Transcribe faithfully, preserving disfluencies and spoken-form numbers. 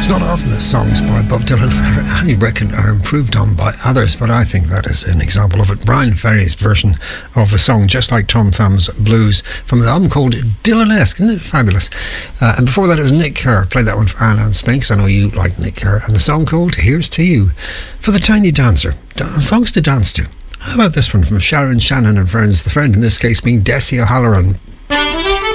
It's not often that songs by Bob Dylan, I reckon, are improved on by others, but I think that is an example of it. Brian Ferry's version of the song, Just Like Tom Thumb's Blues, from the album called Dylan-esque. Isn't it fabulous? Uh, and before that, it was Nick Kerr. Played that one for Anne and Spain, because I know you like Nick Kerr. And the song called Here's to You, for the Tiny Dancer. Da- songs to dance to. How about this one from Sharon Shannon and Friends? The friend in this case being Desi O'Halloran.